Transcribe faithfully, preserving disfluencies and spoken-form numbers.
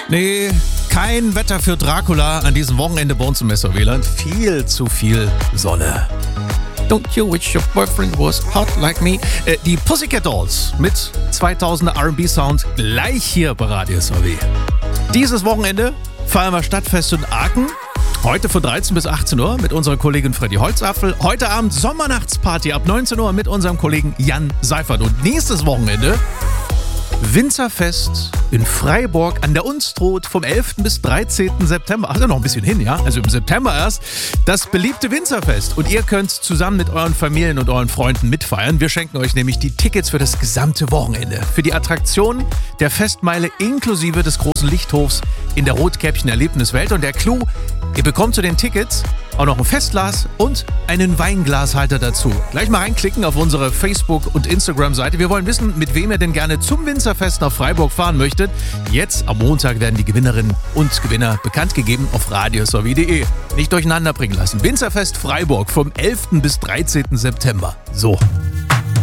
Nee, kein Wetter für Dracula an diesem Wochenende bei uns im Messerwähland. Viel zu viel Sonne. Don't you wish your boyfriend was hot like me? Äh, die Pussycat Dolls mit zweitausender R and B-Sound gleich hier bei Radio S W. Dieses Wochenende feiern wir Stadtfest in Aachen. Heute von dreizehn bis achtzehn Uhr mit unserer Kollegin Freddy Holzapfel. Heute Abend Sommernachtsparty ab neunzehn Uhr mit unserem Kollegen Jan Seifert. Und nächstes Wochenende Winzerfest in Freiburg an der Unstrut vom elften bis dreizehnten September. Also noch ein bisschen hin, ja? Also im September erst. Das beliebte Winzerfest. Und ihr könnt zusammen mit euren Familien und euren Freunden mitfeiern. Wir schenken euch nämlich die Tickets für das gesamte Wochenende. Für die Attraktion der Festmeile inklusive des großen Lichthofs in der Rotkäppchen-Erlebniswelt. Und der Clou, ihr bekommt zu den Tickets auch noch ein Festglas und einen Weinglashalter dazu. Gleich mal reinklicken auf unsere Facebook- und Instagram-Seite. Wir wollen wissen, mit wem ihr denn gerne zum Winzerfest nach Freiburg fahren möchtet. Jetzt am Montag werden die Gewinnerinnen und Gewinner bekannt gegeben auf radio s w punkt de. Nicht durcheinander bringen lassen. Winzerfest Freiburg vom elften bis dreizehnten September. So.